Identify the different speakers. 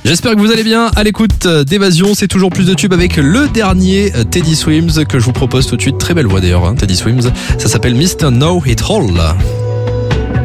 Speaker 1: J'espère que vous allez bien à l'écoute d'Évasion. C'est toujours plus de tubes avec le dernier Teddy Swims que je vous propose tout de suite. Très belle voix d'ailleurs, Teddy Swims. Ça s'appelle Mr. Know It All.